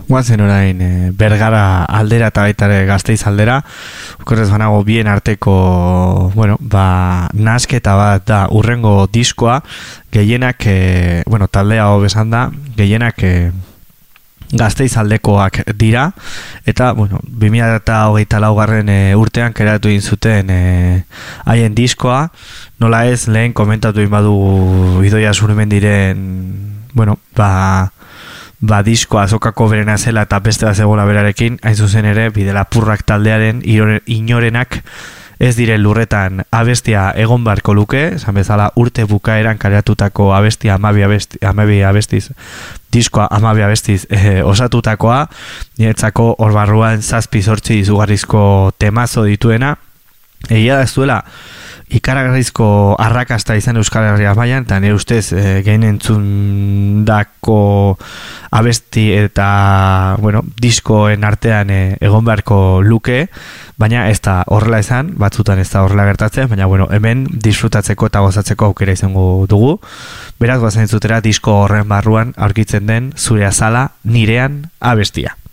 Guazen orain Bergara aldera eta baita ere Gasteiz aldera. Okerrez banago bien arteko, nasketa bat da urrengo diskoa, gehienak, taldea hau besan da, gehienak Gasteiz aldekoak dira, eta, 2024 urtean keratu egin zuten haien diskoa, nola ez lehen komentatu egin badu Idoia Zurmendiren, diskoa azokako berena zela eta beste bat zegoela berarekin, hain zuzen ere, Bidelapurrak taldearen inorenak ez diren lurretan abestia egon barko luke, esan bezala urte bukaeran kareatutako abestia amabi abestiz, diskoa amabi abestiz osatutakoa, niretzako hor barruan 7-8 izugarrizko temazo dituena, egia da ez duela ikaragarrizko arrakasta izan Euskal Herria mailan, eta nire ustez gehien entzundako abesti eta diskoen artean egon beharko luke, baina ez da horrela izan, batzutan ez da horrela gertatzen, baina hemen disfrutatzeko eta gozatzeko aukera izango dugu. Beraz, gozatzen zutera disko horren barruan aurkitzen den Zure azala nirean abestia.